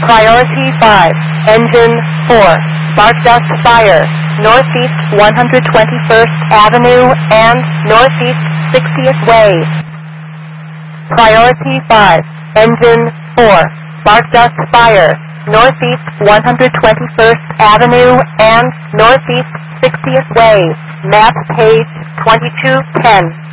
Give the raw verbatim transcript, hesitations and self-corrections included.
Priority five, Engine four, Spark Dust Fire, Northeast one hundred twenty-first Avenue and Northeast sixtieth Way. Priority five, Engine four, Spark Dust Fire, Northeast one hundred twenty-first Avenue and Northeast sixtieth Way. Map page twenty-two ten.